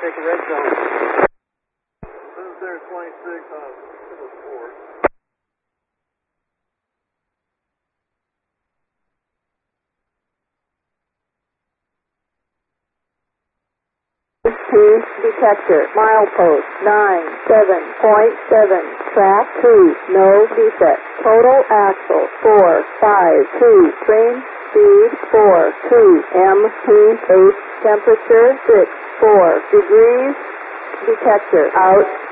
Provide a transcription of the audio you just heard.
take a red zone. There 26 on 4. Detector, milepost 97.7, track 2, no defect, total axle 452, train speed 42, MT8, temperature 6, 4 degrees, detector out.